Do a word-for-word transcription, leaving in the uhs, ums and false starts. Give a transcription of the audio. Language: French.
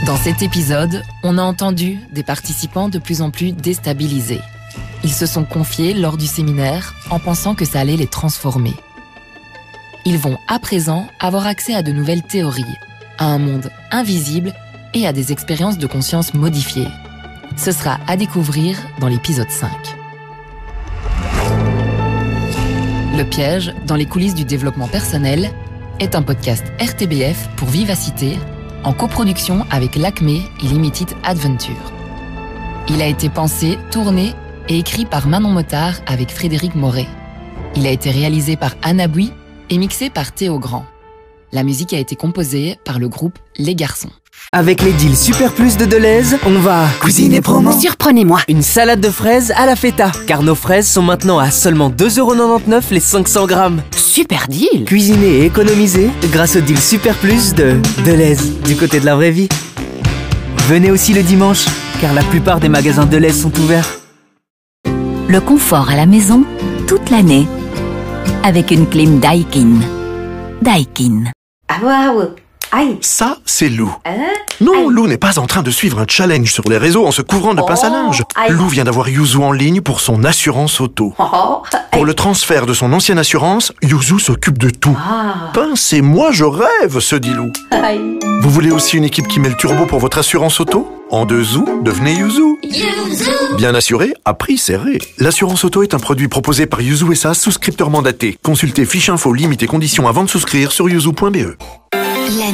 Dans cet épisode, on a entendu des participants de plus en plus déstabilisés. Ils se sont confiés lors du séminaire en pensant que ça allait les transformer. Ils vont à présent avoir accès à de nouvelles théories, à un monde invisible et à des expériences de conscience modifiées. Ce sera à découvrir dans l'épisode cinq. Le piège, dans les coulisses du développement personnel, est un podcast R T B F pour Vivacité, en coproduction avec l'Acme et Limited Adventure. Il a été pensé, tourné et écrit par Manon Motard avec Frédéric Moret. Il a été réalisé par Anna Bouy et mixé par Théo Grand. La musique a été composée par le groupe Les Garçons. Avec les deals Super Plus de Deleuze, on va cuisiner promo. Surprenez-moi. Une salade de fraises à la feta, car nos fraises sont maintenant à seulement deux euros quatre-vingt-dix-neuf les cinq cents grammes. Super deal. Cuisiner et économiser grâce au deal Super Plus de Deleuze, du côté de la vraie vie. Venez aussi le dimanche, car la plupart des magasins Deleuze sont ouverts. Le confort à la maison, toute l'année. Avec une clim Daikin. Daikin. Ah waouh. Aïe. Ça, c'est Lou. Hein? Non, Aïe. Lou n'est pas en train de suivre un challenge sur les réseaux en se couvrant de Oh, pince à linge. aïe. Lou vient d'avoir Yuzu en ligne pour son assurance auto. Oh, Pour le transfert de son ancienne assurance, Yuzu s'occupe de tout. Ah. Pince et moi, je rêve, se dit Lou. Aïe. Vous voulez aussi une équipe qui met le turbo pour votre assurance auto? En deux zou, devenez Yuzu. Bien assuré, à prix serré. L'assurance auto est un produit proposé par Yuzu S A, souscripteur mandaté. Consultez fiche info, limites et conditions avant de souscrire sur yuzu point b e.